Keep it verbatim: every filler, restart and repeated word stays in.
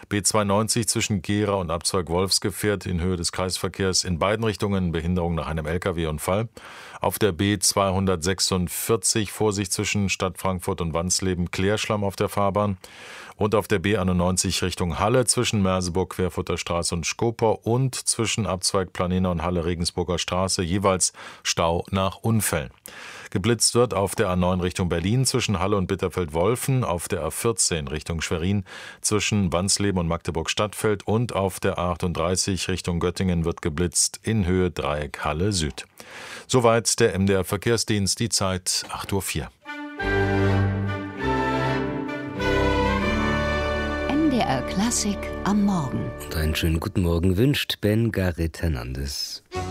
B zweiundneunzig zwischen Gera und Abzweig Wolfsgefährt in Höhe des Kreisverkehrs in beiden Richtungen Behinderung nach einem L K W-Unfall. Auf der B zweihundertsechsundvierzig Vorsicht zwischen Stadt Frankfurt und Wansleben, Klärschlamm auf der Fahrbahn. Und auf der B einundneunzig Richtung Halle zwischen Merseburg, Querfurter Straße und Skoper und zwischen Abzweig Planena und Halle Regensburger Straße jeweils Stau nach Unfällen. Geblitzt wird auf der A neun Richtung Berlin zwischen Halle und Bitterfeld-Wolfen, auf der A vierzehn Richtung Schwerin zwischen Wansleben und Magdeburg-Stadtfeld und auf der A achtunddreißig Richtung Göttingen wird geblitzt in Höhe Dreieck Halle Süd. Soweit der M D R Verkehrsdienst, die Zeit acht Uhr vier. M D R Klassik am Morgen. Und einen schönen guten Morgen wünscht Ben Garrit Hernandez.